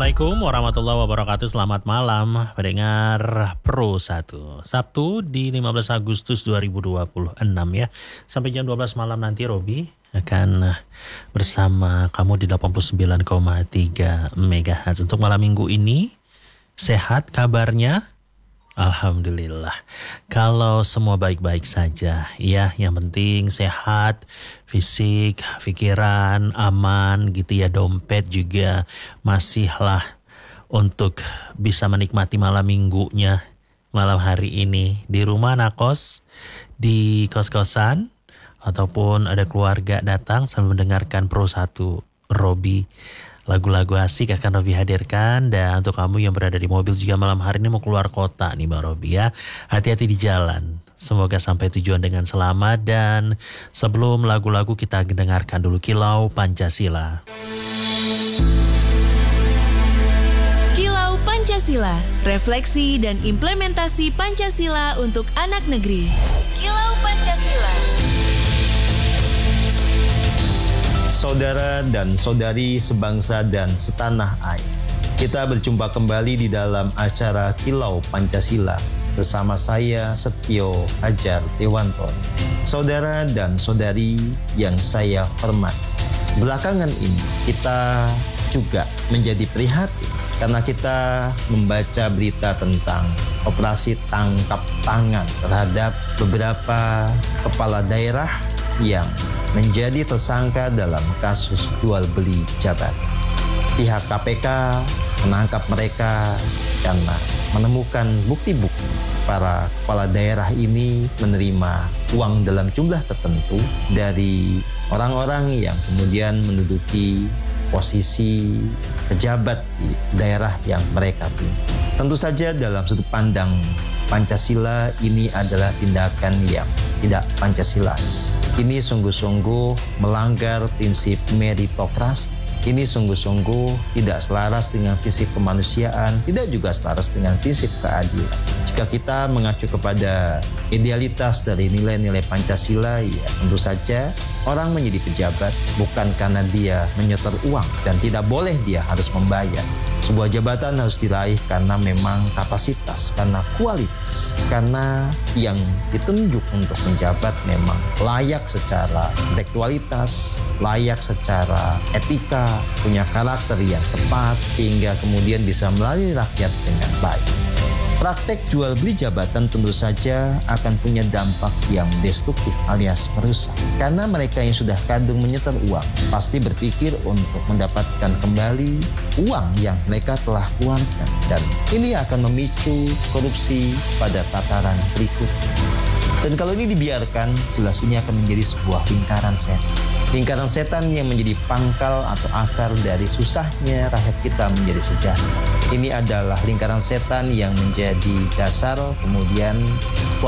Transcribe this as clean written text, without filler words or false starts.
Assalamualaikum warahmatullahi wabarakatuh. Selamat malam pendengar Pro 1. Sabtu di 15 Agustus 2026 ya. Sampai jam 12 malam nanti Robi akan bersama kamu di 89,3 MHz. Untuk malam minggu ini sehat kabarnya? Alhamdulillah. Kalau semua baik-baik saja ya, yang penting sehat, fisik, pikiran aman gitu ya, dompet juga masihlah untuk bisa menikmati malam minggunya malam hari ini di rumah nakos, di kos-kosan ataupun ada keluarga datang sambil mendengarkan Pro 1 Robi. Lagu-lagu asik akan Robi hadirkan. Dan untuk kamu yang berada di mobil juga malam hari ini mau keluar kota nih Mbak Robi ya, hati-hati di jalan. Semoga sampai tujuan dengan selamat. Dan sebelum lagu-lagu kita dengarkan dulu Kilau Pancasila. Kilau Pancasila, refleksi dan implementasi Pancasila untuk anak negeri. Kilau Pancasila. Saudara dan saudari sebangsa dan setanah air, kita berjumpa kembali di dalam acara Kilau Pancasila bersama saya Setio Hajar Dewanto. Saudara dan saudari yang saya hormati, belakangan ini kita juga menjadi prihatin karena kita membaca berita tentang operasi tangkap tangan terhadap beberapa kepala daerah yang menjadi tersangka dalam kasus jual beli jabatan. Pihak KPK menangkap mereka karena menemukan bukti-bukti para kepala daerah ini menerima uang dalam jumlah tertentu dari orang-orang yang kemudian menduduki posisi pejabat di daerah yang mereka pilih. Tentu saja dalam sudut pandang Pancasila ini adalah tindakan yang tidak Pancasilais. Ini sungguh-sungguh melanggar prinsip meritokrasi. Ini sungguh-sungguh tidak selaras dengan prinsip kemanusiaan, tidak juga selaras dengan prinsip keadilan. Jika kita mengacu kepada idealitas dari nilai-nilai Pancasila, ya tentu saja orang menjadi pejabat bukan karena dia menyetor uang dan tidak boleh dia harus membayar. Sebuah jabatan harus diraih karena memang kapasitas, karena kualitas, karena yang ditunjuk untuk menjabat memang layak secara intelektualitas, layak secara etika, punya karakter yang tepat, sehingga kemudian bisa melayani rakyat dengan baik. Praktek jual beli jabatan tentu saja akan punya dampak yang destruktif alias merusak. Karena mereka yang sudah kadung menyetor uang pasti berpikir untuk mendapatkan kembali uang yang mereka telah keluarkan. Dan ini akan memicu korupsi pada tataran berikutnya. Dan kalau ini dibiarkan, jelas ini akan menjadi sebuah lingkaran setan. Lingkaran setan yang menjadi pangkal atau akar dari susahnya rakyat kita menjadi sejahtera. Ini adalah lingkaran setan yang menjadi dasar kemudian